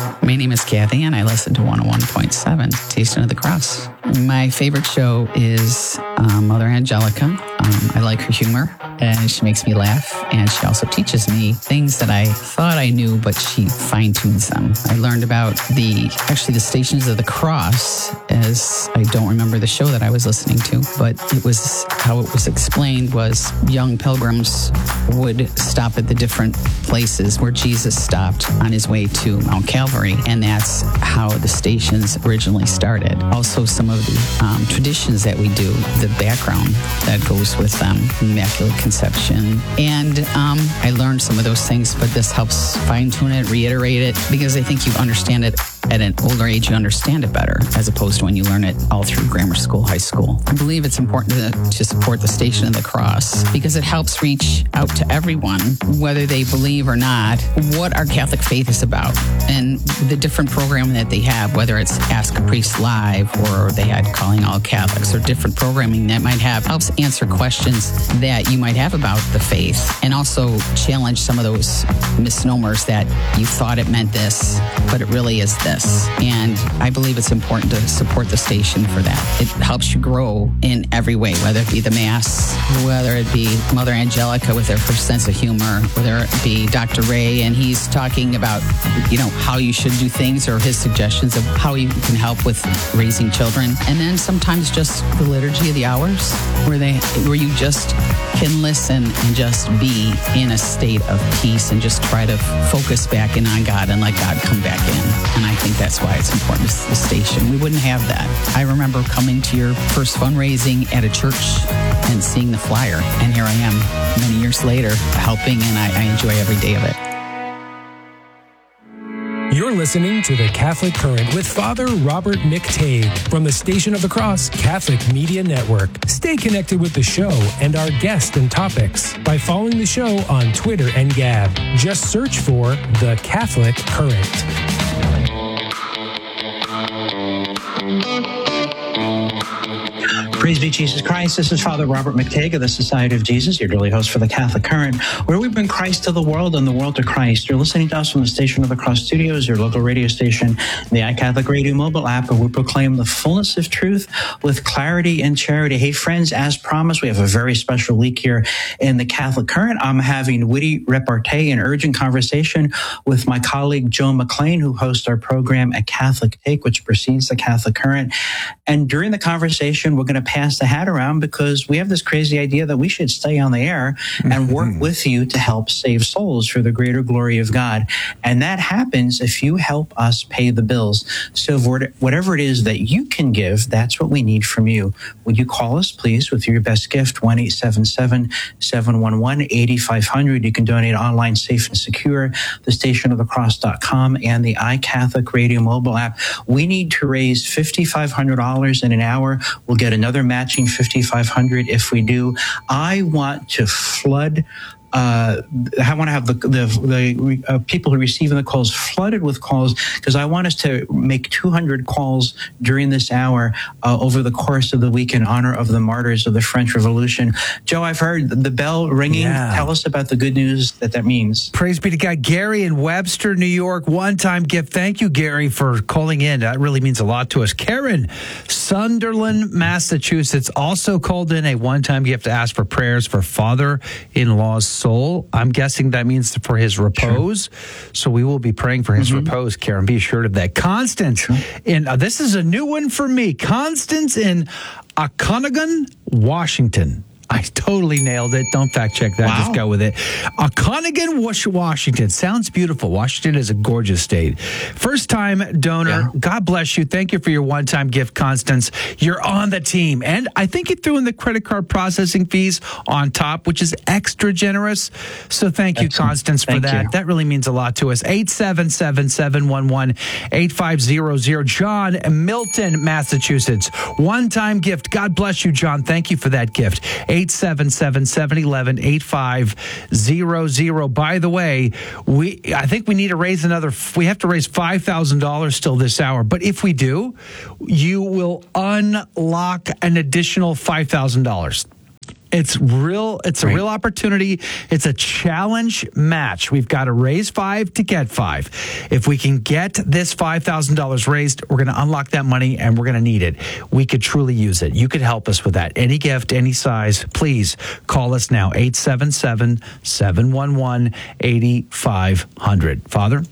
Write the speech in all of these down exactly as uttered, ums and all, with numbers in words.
My name is Kathy, and I listen to one oh one point seven, Tasting of the Cross. My favorite show is um, Mother Angelica. Um, I like her humor, and she makes me laugh, and she also teaches me things that I thought I knew, but she fine-tunes them. I learned about the, actually the Stations of the Cross, as I don't remember the show that I was listening to, but it was, how it was explained was young pilgrims would stop at the different places where Jesus stopped on his way to Mount Calvary, and that's how the stations originally started. Also, some of the um, traditions that we do, the background that goes with them, Immaculate Conception. And um, I learned some of those things, but this helps fine-tune it, reiterate it, because I think you understand it at an older age, you understand it better, as opposed to when you learn it all through grammar school, high school. I believe it's important to, to support the Station of the Cross because it helps reach out to everyone, whether they believe or not, what our Catholic faith is about and the different programming that they have, whether it's Ask a Priest Live or they had Calling All Catholics or different programming that might have, helps answer questions that you might have about the faith and also challenge some of those misnomers that you thought it meant this, but it really is this. And I believe it's important to support the station for that. It helps you grow in every way, whether it be the Mass, whether it be Mother Angelica with her sense of humor, whether it be Doctor Ray and he's talking about, you know, how you should do things or his suggestions of how you can help with raising children. And then sometimes just the Liturgy of the Hours, where they, where you just can listen and just be in a state of peace and just try to focus back in on God and let God come back in. And I think that's why it's important to the station. We wouldn't have that. I remember coming to your first fundraising at a church and seeing the flyer. And here I am many years later helping, and I, I enjoy every day of it. You're listening to The Catholic Current with Father Robert McTague from the Station of the Cross Catholic Media Network. Stay connected with the show and our guests and topics by following the show on Twitter and Gab. Just search for The Catholic Current. Praise be Jesus Christ. This is Father Robert McTague of the Society of Jesus, your daily host for the Catholic Current, where we bring Christ to the world and the world to Christ. You're listening to us from the Station of the Cross Studios, your local radio station, the iCatholic Radio mobile app, where we proclaim the fullness of truth with clarity and charity. Hey, friends, as promised, we have a very special week here in the Catholic Current. I'm having witty repartee and urgent conversation with my colleague Joe McLean, who hosts our program at Catholic Take, which precedes the Catholic Current. And during the conversation, we're going to pass the hat around because we have this crazy idea that we should stay on the air and work mm-hmm. with you to help save souls for the greater glory of God. And that happens if you help us pay the bills. So whatever it is that you can give, that's what we need from you. Would you call us, please, with your best gift, one eight seven seven, seven one one, eight five zero zero. You can donate online, safe and secure, the station of the cross dot com and the iCatholic Radio mobile app. We need to raise five thousand five hundred dollars in an hour. We'll get another matching five thousand five hundred dollars if we do. I want to flood Uh, I want to have the the, the uh, people who are receiving the calls flooded with calls because I want us to make two hundred calls during this hour uh, over the course of the week in honor of the martyrs of the French Revolution. Joe, I've heard the bell ringing. Yeah. Tell us about the good news that that means. Praise be to God. Gary in Webster, New York, one-time gift. Thank you, Gary, for calling in. That really means a lot to us. Karen, Sunderland, Massachusetts, also called in a one-time gift to ask for prayers for father-in-law's soul. I'm guessing that means for his repose. Sure. So we will be praying for his mm-hmm. repose, Karen. Be assured of that. Constance, sure. in uh, this is a new one for me. Constance in Okanagan, Washington. I totally nailed it. Don't fact check that. Wow. Just go with it. Okanagan, Washington. Sounds beautiful. Washington is a gorgeous state. First time donor. Yeah. God bless you. Thank you for your one-time gift, Constance. You're on the team. And I think you threw in the credit card processing fees on top, which is extra generous. So thank you, Excellent. Constance, for thank that. You. That really means a lot to us. eight seven seven, seven one one, eight five zero zero. John, Milton, Massachusetts. One-time gift. God bless you, John. Thank you for that gift. eight seven seven, seven one one, eight five zero zero. By the way, we I think we need to raise another, we have to raise five thousand dollars still this hour. But if we do, you will unlock an additional five thousand dollars. It's real. It's a Right. real opportunity. It's a challenge match. We've got to raise five to get five. If we can get this five thousand dollars raised, we're going to unlock that money and we're going to need it. We could truly use it. You could help us with that. Any gift, any size, please call us now. eight seven seven, seven one one, eight five zero zero. Father?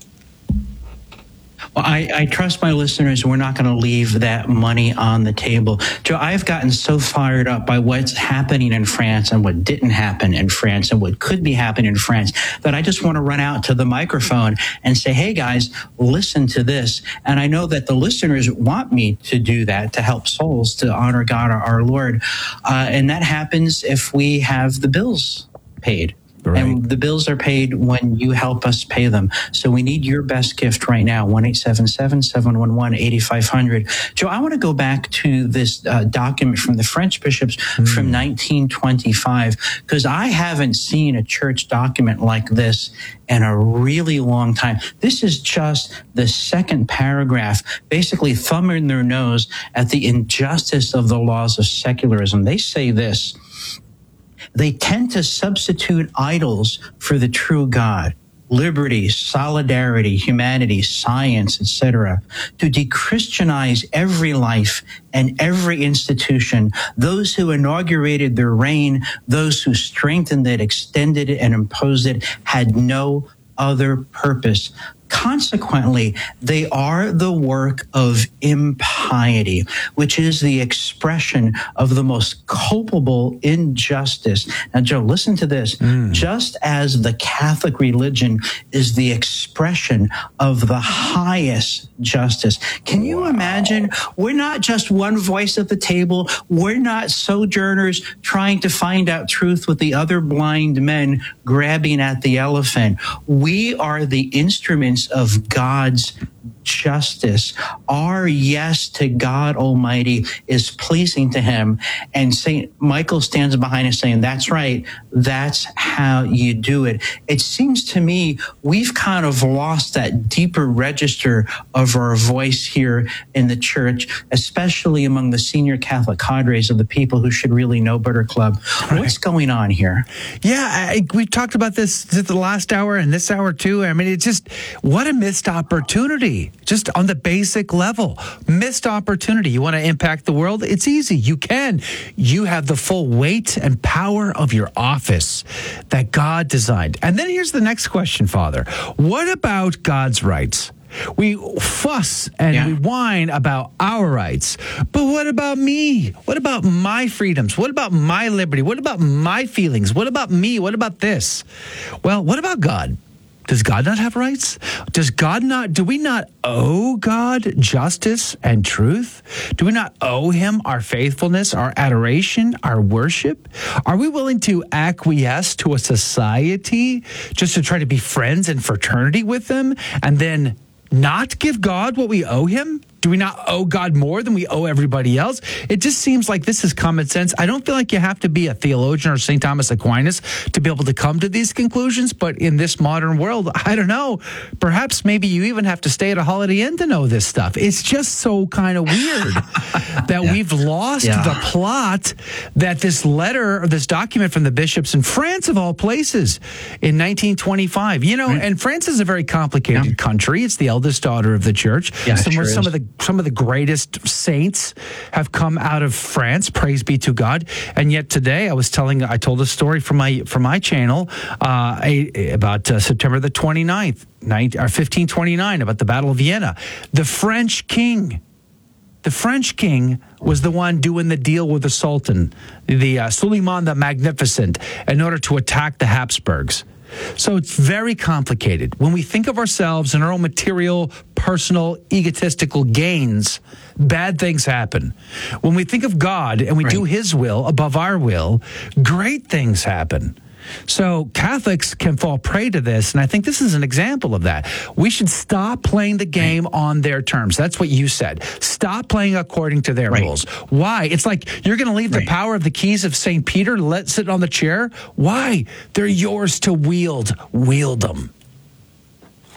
Well, I, I trust my listeners. We're not going to leave that money on the table. Joe, I've gotten so fired up by what's happening in France and what didn't happen in France and what could be happening in France that I just want to run out to the microphone and say, hey, guys, listen to this. And I know that the listeners want me to do that, to help souls, to honor God, our, our Lord. Uh, and that happens if we have the bills paid. Right. And the bills are paid when you help us pay them. So we need your best gift right now, one eight seven seven, seven one one, eight five zero zero. Joe, I want to go back to this uh, document from the French bishops mm. from nineteen twenty-five, because I haven't seen a church document like this in a really long time. This is just the second paragraph, basically thumbing their nose at the injustice of the laws of secularism. They say this: they tend to substitute idols for the true God, liberty, solidarity, humanity, science, et cetera, to de-Christianize every life and every institution. Those who inaugurated their reign, those who strengthened it, extended it, and imposed it, had no other purpose. Consequently, they are the work of impiety, which is the expression of the most culpable injustice. Now, Joe, listen to this. Mm. Just as the Catholic religion is the expression of the highest justice. Can you wow. imagine? We're not just one voice at the table. We're not sojourners trying to find out truth with the other blind men grabbing at the elephant. We are the instruments of God's justice. Our yes to God Almighty is pleasing to him. And Saint Michael stands behind us saying, that's right. That's how you do it. It seems to me we've kind of lost that deeper register of our voice here in the church, especially among the senior Catholic cadres of the people who should really know better club. Right. What's going on here? Yeah, I, we talked about this the last hour and this hour too. I mean, it's just, what a missed opportunity. Just on the basic level, missed opportunity. You want to impact the world? It's easy. You can. You have the full weight and power of your office that God designed. And then here's the next question, Father. What about God's rights? We fuss and yeah. we whine about our rights. But what about me? What about my freedoms? What about my liberty? What about my feelings? What about me? What about this? Well, what about God? Does God not have rights? Does God not, do we not owe God justice and truth? Do we not owe him our faithfulness, our adoration, our worship? Are we willing to acquiesce to a society just to try to be friends and fraternity with them and then not give God what we owe him? Do we not owe God more than we owe everybody else? It just seems like this is common sense. I don't feel like you have to be a theologian or Saint Thomas Aquinas to be able to come to these conclusions. But in this modern world, I don't know. Perhaps maybe you even have to stay at a Holiday Inn to know this stuff. It's just so kind of weird that yeah. we've lost yeah. the plot that this letter or this document from the bishops in France, of all places, in nineteen twenty-five. You know, right. and France is a very complicated yeah. country. It's the eldest daughter of the church. Yeah, some, sure some of the Some of the greatest saints have come out of France. Praise be to God. And yet today, I was telling, I told a story from my from my channel uh, a, about uh, September the twenty-ninth, or fifteen twenty-nine, about the Battle of Vienna. The French king, the French king was the one doing the deal with the Sultan, the uh, Suleiman the Magnificent, in order to attack the Habsburgs. So it's very complicated. When we think of ourselves and our own material, personal, egotistical gains, bad things happen. When we think of God and we right. do his will above our will, great things happen. So Catholics can fall prey to this, and I think this is an example of that. We should stop playing the game right. on their terms. That's what you said. Stop playing according to their right. rules. Why? It's like you're going to leave right. the power of the keys of Saint Peter, let sit on the chair. Why? They're yours to wield. Wield them.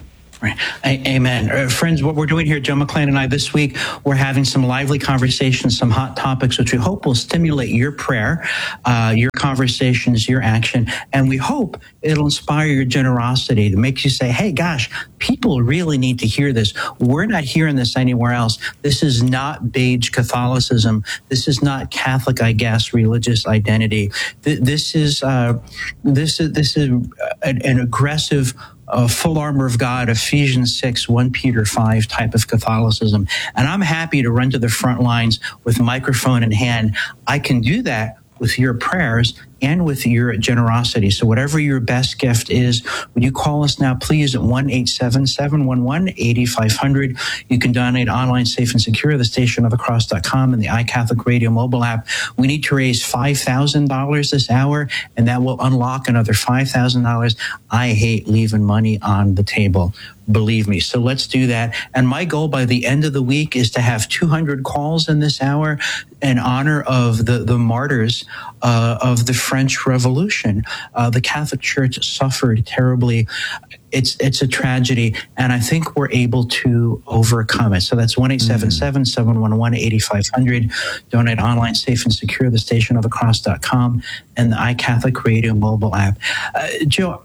Right. Amen. Uh, friends, what we're doing here, Joe McClain and I, this week, we're having some lively conversations, some hot topics, which we hope will stimulate your prayer, uh, your conversations, your action. And we hope it'll inspire your generosity to make you say, hey, gosh, people really need to hear this. We're not hearing this anywhere else. This is not beige Catholicism. This is not Catholic, I guess, religious identity. Th- this is, uh, this is, this is an, an aggressive, Uh, full armor of God, Ephesians six, First Peter five type of Catholicism. And I'm happy to run to the front lines with microphone in hand. I can do that with your prayers and with your generosity. So whatever your best gift is, would you call us now, please, at one eight seven seven one one eight five zero zero. You can donate online, safe and secure, the station of the cross dot com and the iCatholic Radio mobile app. We need to raise five thousand dollars this hour, and that will unlock another five thousand dollars. I hate leaving money on the table. Believe me. So let's do that. And my goal by the end of the week is to have two hundred calls in this hour in honor of the, the martyrs uh, of the French Revolution. Uh, the Catholic Church suffered terribly. It's it's a tragedy, and I think we're able to overcome it. So that's one eight seven seven seven one one eight five zero zero. Donate online, safe and secure, the station of the cross dot com and the iCatholic Radio mobile app. Uh, Joe,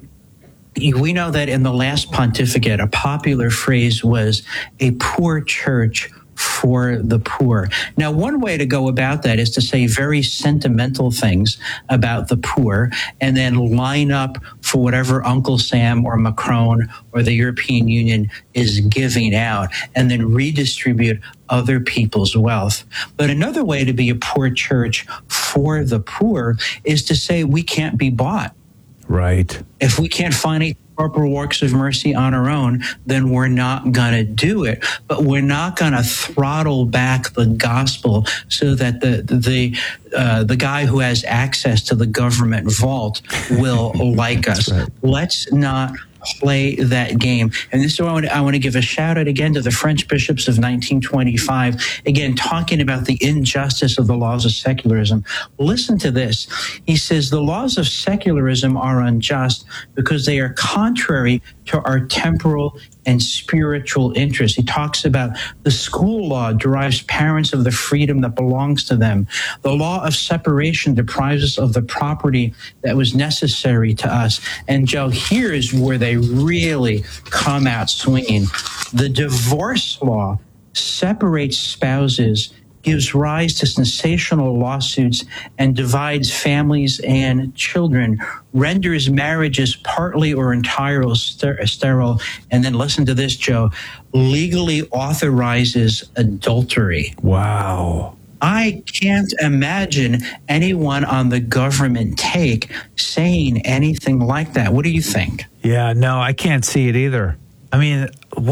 we know that in the last pontificate, a popular phrase was a poor church for the poor. Now, one way to go about that is to say very sentimental things about the poor and then line up for whatever Uncle Sam or Macron or the European Union is giving out and then redistribute other people's wealth. But another way to be a poor church for the poor is to say we can't be bought. Right. If we can't find any corporal works of mercy on our own, then we're not going to do it. But we're not going to throttle back the gospel so that the the uh, the guy who has access to the government vault will like us. Right. Let's not play that game. And this is why I want, to, I want to give a shout out again to the French bishops of nineteen twenty-five, again, talking about the injustice of the laws of secularism. Listen to this. He says, the laws of secularism are unjust because they are contrary to our temporal and spiritual interests. He talks about the school law derives parents of the freedom that belongs to them. The law of separation deprives us of the property that was necessary to us. And Joe, here is where they really come out swinging. The divorce law separates spouses, gives rise to sensational lawsuits, and divides families and children, renders marriages partly or entirely sterile, and then listen to this, Joe, legally authorizes adultery. Wow. I can't imagine anyone on the government take saying anything like that. What do you think? Yeah, no, I can't see it either. I mean,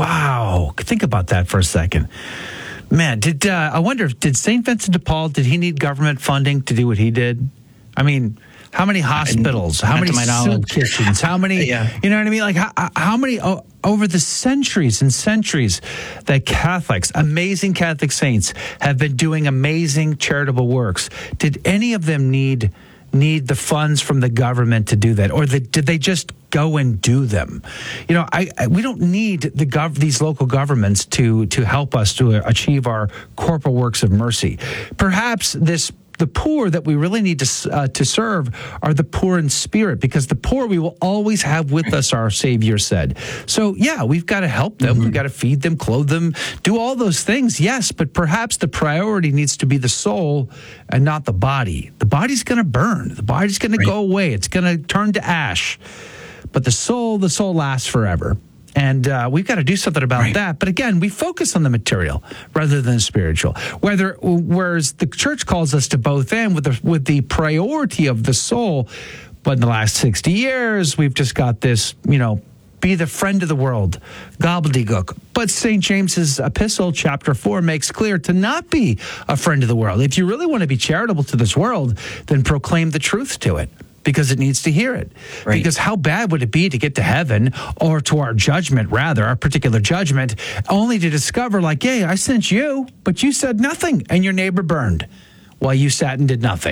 wow. Think about that for a second. Man, did uh, I wonder, did Saint Vincent de Paul, did he need government funding to do what he did? I mean, how many hospitals, how many soup kitchens, how many, yeah. you know what I mean? Like, how, how many, oh, over the centuries and centuries that Catholics, amazing Catholic saints, have been doing amazing charitable works. Did any of them need need the funds from the government to do that? Or the, did they just go and do them? You know, I, I we don't need the gov, these local governments to to help us to achieve our corporal works of mercy. Perhaps this the poor that we really need to uh, to serve are the poor in spirit, because the poor we will always have with us, our Savior said. So, yeah, we've got to help them. Mm-hmm. We've got to feed them, clothe them, do all those things, yes, but perhaps the priority needs to be the soul and not the body. The body's going to burn. The body's going right. to go away. It's going to turn to ash. But the soul, the soul lasts forever. And uh, we've got to do something about right. that. But again, we focus on the material rather than the spiritual. Whether, whereas the church calls us to both end with the, with the priority of the soul. But in the last sixty years, we've just got this, you know, be the friend of the world, gobbledygook. But Saint James's epistle, chapter four, makes clear to not be a friend of the world. If you really want to be charitable to this world, then proclaim the truth to it, because it needs to hear it. Right. Because how bad would it be to get to heaven, or to our judgment, rather, our particular judgment, only to discover, like, yeah, I sent you, but you said nothing, and your neighbor burned while you sat and did nothing.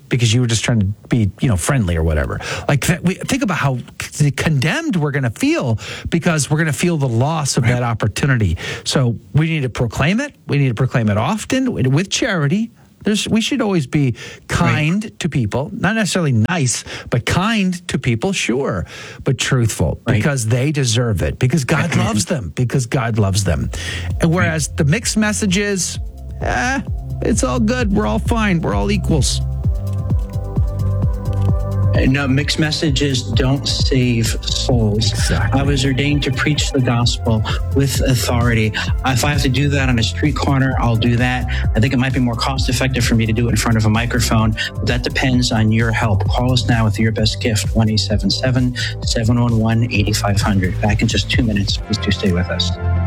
because you were just trying to be, you know, friendly or whatever. Like, th- we, think about how c- condemned we're going to feel because we're going to feel the loss of right. that opportunity. So we need to proclaim it. We need to proclaim it often with charity. There's, we should always be kind right. to people, not necessarily nice, but kind to people, sure, but truthful right. because they deserve it, because God loves them, because God loves them. And whereas right. the mixed messages, eh, it's all good. We're all fine. We're all equals. No, mixed messages don't save souls. Exactly. I was ordained to preach the gospel with authority. If I have to do that on a street corner, I'll do that. I think it might be more cost effective for me to do it in front of a microphone, but that depends on your help. Call us now with your best gift, one eight seven seven, seven one one, eight five zero zero. Back in just two minutes. Please do stay with us.